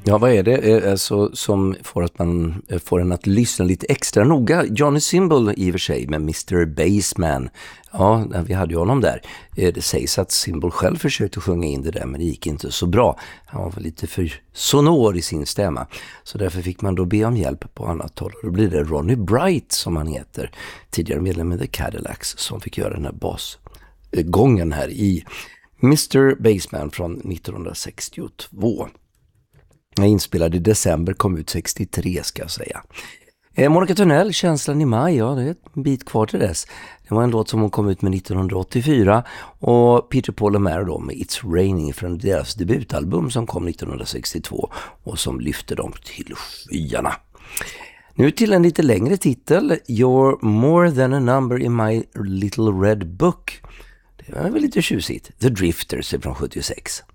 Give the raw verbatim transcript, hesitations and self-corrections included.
Ja, vad är det alltså, som får, att man, får en att lyssna lite extra noga? Johnny Cymbal i och för sig med mister Bassman. Ja, vi hade ju honom där. Det sägs att Cymbal själv försökte sjunga in det där, men det gick inte så bra. Han var lite för sonor i sin stämma. Så därför fick man då be om hjälp på annat håll. Då blir det Ronnie Bright, som han heter, tidigare medlem med The Cadillacs, som fick göra den här basgången här i mister Bassman från nittonhundrasextiotvå. Jag inspelade i december, kom ut sextiotre ska jag säga. Eh, Monica Tunnell, Känslan i maj, ja det är en bit kvar till dess. Det var en låt som hon kom ut med nittonhundraåttiofyra och Peter Paul och Mary då med It's Raining från deras debutalbum som kom nittonhundrasextiotvå och som lyfte dem till skyarna. Nu till en lite längre titel, You're More Than a Number in My Little Red Book. Det var väl lite tjusigt. The Drifters från sjuttiosex.